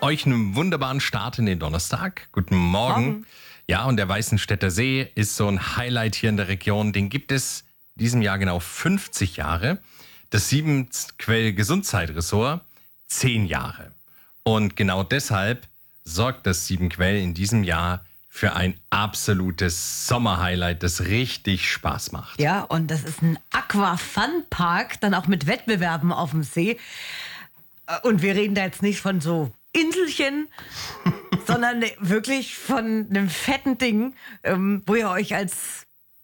euch einen wunderbaren Start in den Donnerstag. Guten Morgen. Ja, und der Weißenstädter See ist so ein Highlight hier in der Region. Den gibt es in diesem Jahr genau 50 Jahre. Das Siebenquell-Gesundheit-Ressort 10 Jahre. Und genau deshalb sorgt das Siebenquell in diesem Jahr für ein absolutes Sommerhighlight, das richtig Spaß macht. Ja, und das ist ein Aqua-Fun-Park, dann auch mit Wettbewerben auf dem See. Und wir reden da jetzt nicht von so Inselchen, sondern wirklich von einem fetten Ding, wo ihr euch als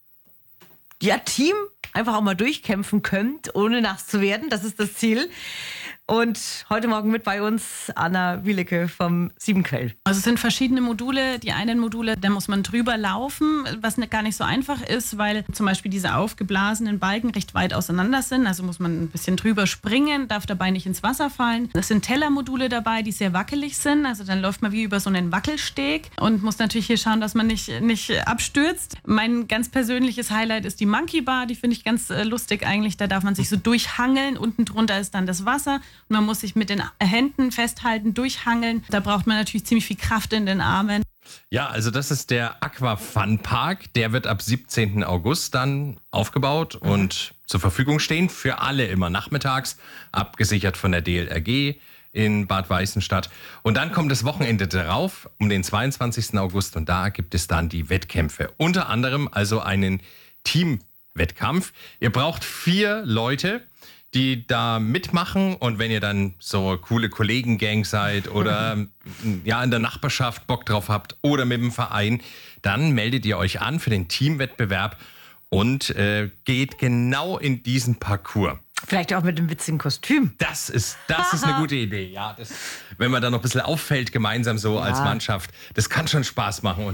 Team einfach auch mal durchkämpfen könnt, ohne nass zu werden. Das ist das Ziel. Und heute Morgen mit bei uns Anna Wielecke vom Siebenquell. Also es sind verschiedene Module. Die einen Module, da muss man drüber laufen, was gar nicht so einfach ist, weil zum Beispiel diese aufgeblasenen Balken recht weit auseinander sind. Also muss man ein bisschen drüber springen, darf dabei nicht ins Wasser fallen. Es sind Tellermodule dabei, die sehr wackelig sind. Also dann läuft man wie über so einen Wackelsteg und muss natürlich hier schauen, dass man nicht abstürzt. Mein ganz persönliches Highlight ist die Monkey Bar. Die finde ich ganz lustig eigentlich. Da darf man sich so durchhangeln. Unten drunter ist dann das Wasser. Und man muss sich mit den Händen festhalten, durchhangeln. Da braucht man natürlich ziemlich viel Kraft in den Armen. Ja, also das ist der Aqua Fun Park. Der wird ab 17. August dann aufgebaut und zur Verfügung stehen für alle immer nachmittags, abgesichert von der DLRG in Bad Weißenstadt. Und dann kommt das Wochenende darauf, um den 22. August. Und da gibt es dann die Wettkämpfe. Unter anderem also einen Teamwettkampf. Ihr braucht 4 Leute, die da mitmachen, und wenn ihr dann so coole Kollegengang seid oder ja in der Nachbarschaft Bock drauf habt oder mit dem Verein, dann meldet ihr euch an für den Teamwettbewerb und geht genau in diesen Parcours. Vielleicht auch mit einem witzigen Kostüm. Das ist eine gute Idee, ja. Wenn man da noch ein bisschen auffällt gemeinsam so als Mannschaft, das kann schon Spaß machen.